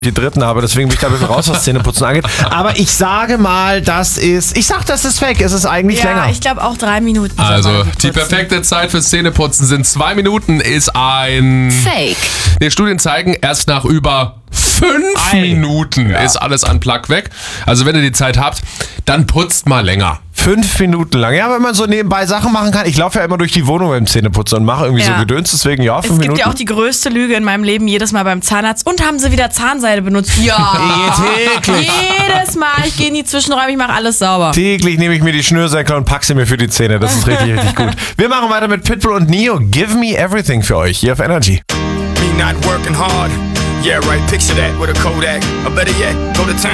die dritten habe, deswegen bin ich da ein bisschen raus, was Zähneputzen angeht. Aber ich sage mal, das ist fake. Es ist eigentlich länger. Ja, ich glaube auch 3 Minuten. Also, die perfekte Zeit fürs Zähneputzen sind 2 Minuten, ist ein Fake. Die Studien zeigen, erst nach über 5 Minuten ist alles an Plaque weg. Also, wenn ihr die Zeit habt, dann putzt mal länger. 5 Minuten lang. Ja, wenn man so nebenbei Sachen machen kann. Ich laufe ja immer durch die Wohnung beim Zähneputzen und mache irgendwie so Gedöns. Deswegen 5 Minuten. Es gibt ja auch die größte Lüge in meinem Leben, jedes Mal beim Zahnarzt. Und haben sie wieder Zahnseide benutzt? Ja. Täglich. Jedes Mal. Ich gehe in die Zwischenräume, ich mache alles sauber. Täglich nehme ich mir die Schnürsenkel und packe sie mir für die Zähne. Das ist richtig, richtig gut. Wir machen weiter mit Pitbull und Neo. Give me everything für euch hier auf Energy. Me not working hard. Yeah, right. Picture that with a Kodak. Or better yet, go to town.